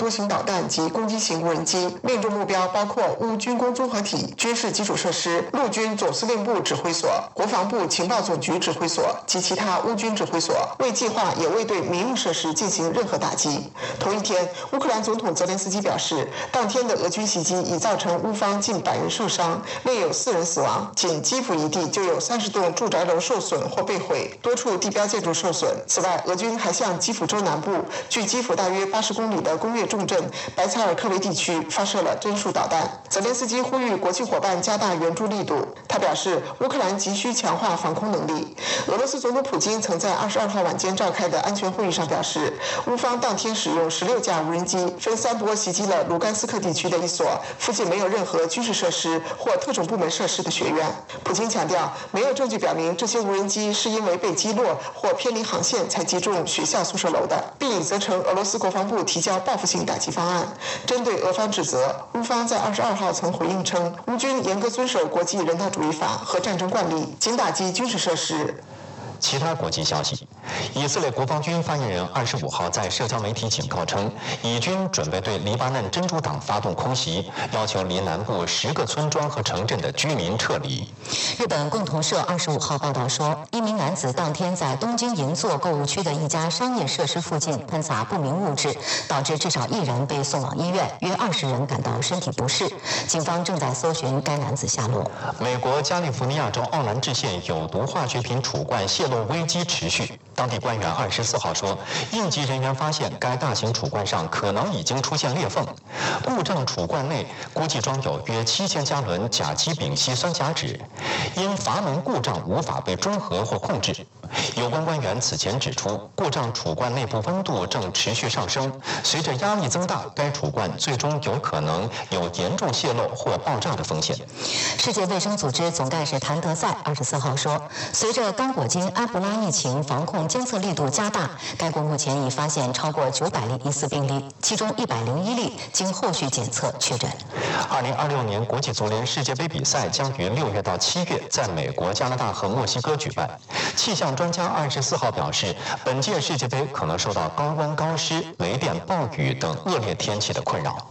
多型导弹及攻击型无人机，命中目标包括乌军工综合体、军事基础设施、陆军总司令部指挥所、国防部情报总局指挥所及其他乌军指挥所，未计划也未对民用设施进行任何打击。同一天，乌克兰总统泽连斯基表示，当天的俄军袭击已造成乌方近100人受伤，另有4人死亡，仅基辅一地就有30栋住宅楼受损或被毁，多处地标建筑受损。此外，俄军还向基辅州南部距基辅大约80公里的工业重镇白采尔科维地区发射了针数导弹。泽连斯基呼吁国际伙伴加大援助力度。他表示，乌克兰急需强化防空能力。俄罗斯总统普京曾在22号晚间召开的安全会议上表示，乌方当天使用16架无人机，分3波袭击了卢甘斯克地区的一所附近没有任何军事设施或特种部门设施的学院。普京强调，没有证据表明这些无人机是因为被击落或偏离航线才击中学校宿舍楼的，并已责成俄罗斯国防部提交报复性打击方案。针对俄方指责，乌方在22号曾回应称，乌军严格遵守国际人道主义法和战争惯例，仅打击军事设施。 其他国际消息，以色列国防军发言人25号在社交媒体警告称，以军准备对黎巴嫩真主党发动空袭，要求离南部10个村庄和城镇的居民撤离。 日本共同社25号报道说，一名男子当天在东京银座购物区的一家商业设施附近喷洒不明物质，导致至少1人被送往医院，约20人感到身体不适。警方正在搜寻该男子下落。 美国加利福尼亚州奥兰治县有毒化学品储罐泄漏危机持续，当地官员24号说，应急人员发现该大型储罐上可能已经出现裂缝，故障储罐内估计装有约7000加仑甲基丙烯酸甲酯，因阀门故障无法被中和或控制。有关官员此前指出，故障储罐内部温度正持续上升，随着压力增大，该储罐最终有可能有严重泄漏或爆炸的风险。 世界卫生组织总干事谭德赛24号说，随着刚果金埃博拉疫情防控监测力度加大，该国目前已发现超过900例疑似病例，其中101例经后续检测确诊。 2026年国际足联世界杯比赛将于6月到7月在美国、加拿大和墨西哥举办。气象专家24号表示，本届世界杯可能受到高温、高湿、雷电、暴雨等恶劣天气的困扰。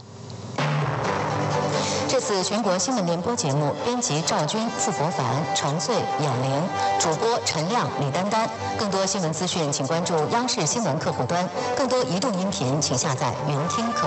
这次全国新闻联播节目，编辑赵军、付博凡、程穗、演玲，主播陈亮、李丹丹。更多新闻资讯，请关注央视新闻客户端；更多移动音频，请下载云听客户端。